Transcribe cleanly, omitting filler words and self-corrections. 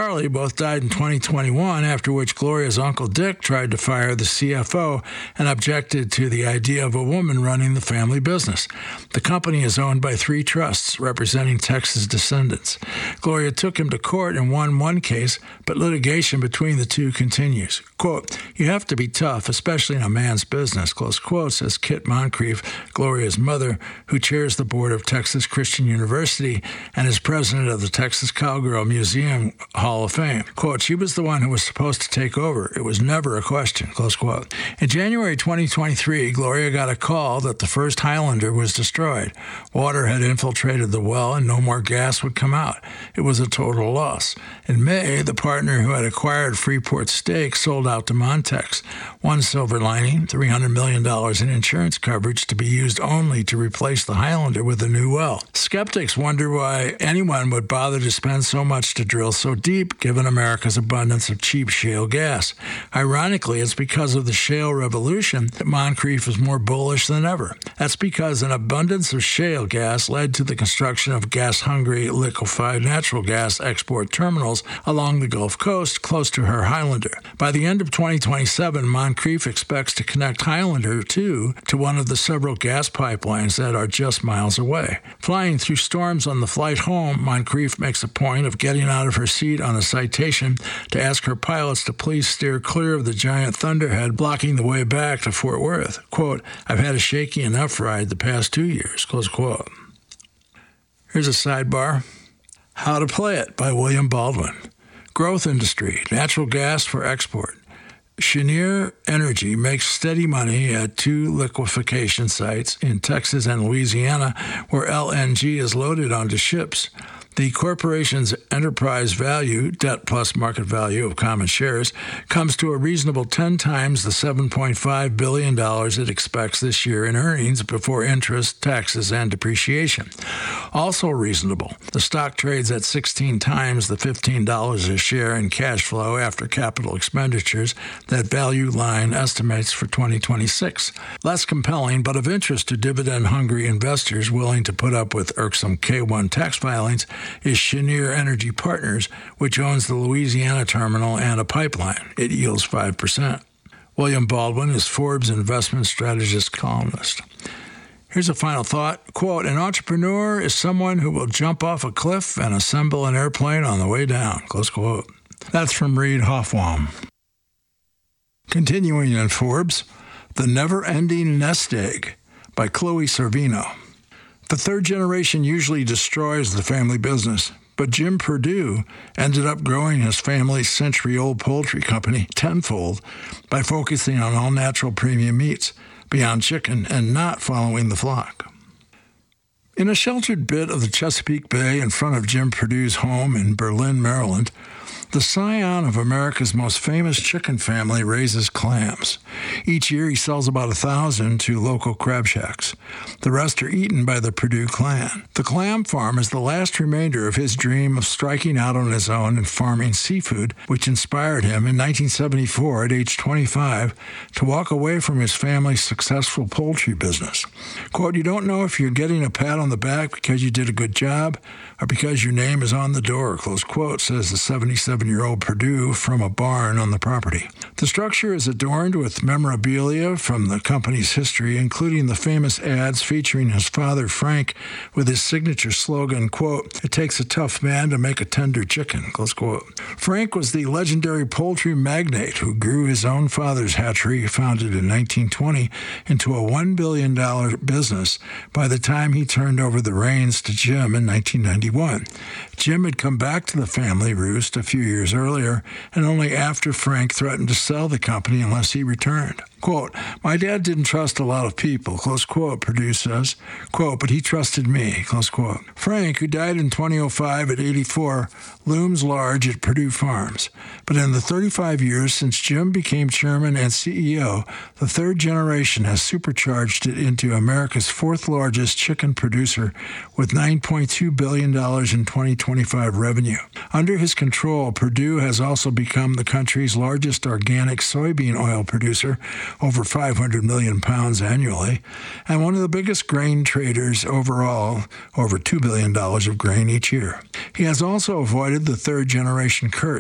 Charlie both died in 2021, after which Gloria's Uncle Dick tried to fire the CFO and objected to the idea of a woman running the family business. The company is owned by 3 trusts representing Texas descendants. Gloria took him to court and won one case, but litigation between the two continues. Quote, "You have to be tough, especially in a man's business," close quote, says Kit Moncrief, Gloria's mother, who chairs the board of Texas Christian University and is president of the Texas Cowgirl Museum Hall of Fame. Quote, "She was the one who was supposed to take over. It was never a question," close quote. In January 2023, Gloria got a call that the first Highlander was destroyed. Water had infiltrated the well and no more gas would come out. It was a total loss. In May, the partner who had acquired Freeport's stake sold out to Montex. One silver lining, $300 million in insurance coverage to be used only to replace the Highlander with a new well. Skeptics wonder why anyone would bother to spend so much to drill so deep, given America's abundance of cheap shale gas. Ironically, it's because of the shale revolution that Moncrief is more bullish than ever. That's because an abundance of shale gas led to the construction of gas-hungry liquefied natural gas export terminals along the Gulf Coast close to her Highlander. By the end of 2027, Moncrief expects to connect Highlander 2 to one of the several gas pipelines that are just miles away. Flying through storms on the flight home, Moncrief makes a point of getting out of her seat on a citation to ask her pilots to please steer clear of the giant thunderhead blocking the way back to Fort Worth. Quote, "I've had a shaky enough ride the past 2 years," close quote. Here's a sidebar. How to Play It by William Baldwin. Growth industry, natural gas for export. Cheniere Energy makes steady money at 2 liquefaction sites in Texas and Louisiana where LNG is loaded onto ships. The corporation's enterprise value, debt plus market value of common shares, comes to a reasonable 10 times the $7.5 billion it expects this year in earnings before interest, taxes, and depreciation. Also reasonable, the stock trades at 16 times the $15 a share in cash flow after capital expenditures that Value Line estimates for 2026. Less compelling, but of interest to dividend-hungry investors willing to put up with irksome K-1 tax filings, is Cheniere Energy Partners, which owns the Louisiana terminal and a pipeline. It yields 5%. William Baldwin is Forbes investment strategist columnist. Here's a final thought. Quote, "An entrepreneur is someone who will jump off a cliff and assemble an airplane on the way down." Close quote. That's from Reid Hoffbaum. Continuing in Forbes, The Never-Ending Nest Egg by Chloe Sorvino. The third generation usually destroys the family business, but Jim Perdue ended up growing his family's century-old poultry company tenfold by focusing on all-natural premium meats beyond chicken and not following the flock. In a sheltered bit of the Chesapeake Bay in front of Jim Perdue's home in Berlin, Maryland, the scion of America's most famous chicken family raises clams. Each year he sells about 1,000 to local crab shacks. The rest are eaten by the Perdue clan. The clam farm is the last remainder of his dream of striking out on his own and farming seafood, which inspired him in 1974 at age 25 to walk away from his family's successful poultry business. Quote, "You don't know if you're getting a pat on the back because you did a good job or because your name is on the door," close quote, says the 77-year-old Perdue from a barn on the property. The structure is adorned with memorabilia from the company's history, including the famous ads featuring his father, Frank, with his signature slogan, quote, "It takes a tough man to make a tender chicken," close quote. Frank was the legendary poultry magnate who grew his own father's hatchery, founded in 1920, into a $1 billion business by the time he turned over the reins to Jim in 1991. Jim had come back to the family roost a few years earlier, and only after Frank threatened to sell the company unless he returned. Quote, "My dad didn't trust a lot of people," close quote, Perdue says, quote, "but he trusted me," close quote. Frank, who died in 2005 at 84, looms large at Perdue Farms. But in the 35 years since Jim became chairman and CEO, the third generation has supercharged it into America's fourth largest chicken producer with $9.2 billion in 2025 revenue. Under his control, Perdue has also become the country's largest organic soybean oil producer, over 500 million pounds annually, and one of the biggest grain traders overall, over $2 billion of grain each year. He has also avoided the third-generation curse